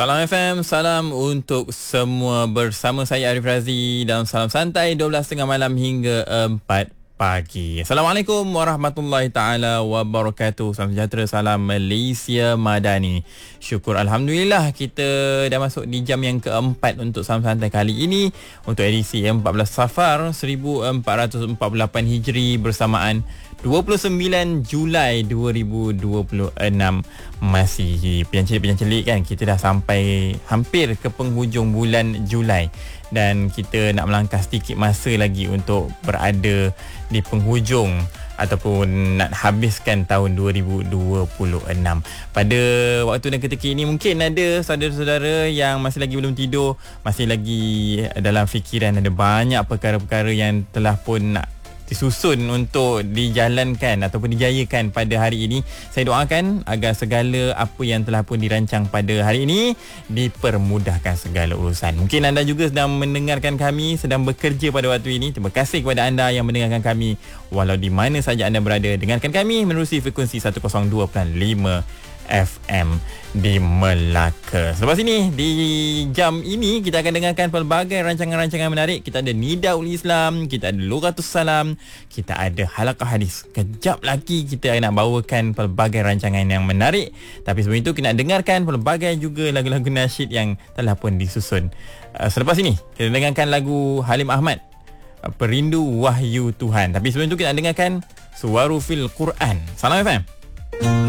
Salam FM, salam untuk semua bersama saya Arif Razi dalam Salam Santai 12.30 malam hingga 4 pagi. Assalamualaikum warahmatullahi taala wabarakatuh. Salam sejahtera, salam Malaysia Madani. Syukur alhamdulillah kita dah masuk di jam yang keempat untuk Salam Santai kali ini untuk edisi 14 Safar 1448 Hijri bersamaan 29 Julai 2026. Masih penyang-celik kan, kita dah sampai hampir ke penghujung bulan Julai dan kita nak melangkah sedikit masa lagi untuk berada di penghujung ataupun nak habiskan tahun 2026. Pada waktu dan ketika ini mungkin ada saudara-saudara yang masih lagi belum tidur, masih lagi dalam fikiran ada banyak perkara-perkara yang telah pun nak disusun untuk dijalankan ataupun dijayakan pada hari ini. Saya doakan agar segala apa yang telah pun dirancang pada hari ini dipermudahkan segala urusan. Mungkin anda juga sedang mendengarkan kami, sedang bekerja pada waktu ini. Terima kasih kepada anda yang mendengarkan kami walau di mana saja anda berada. Dengarkan kami menerusi frekuensi 102.5 FM di Melaka. Selepas ini, di jam ini kita akan dengarkan pelbagai rancangan-rancangan menarik. Kita ada Nidaul Islam, kita ada Lughatus Salam, kita ada Halaqah Hadis. Kejap lagi kita nak bawakan pelbagai rancangan yang menarik. Tapi sebelum itu kita nak dengarkan pelbagai juga lagu-lagu nasyid yang telah pun disusun. Selepas ini kita dengarkan lagu Halim Ahmad, Perindu Wahyu Tuhan. Tapi sebelum itu kita nak dengarkan Suwaru Fil Quran. Salam FM.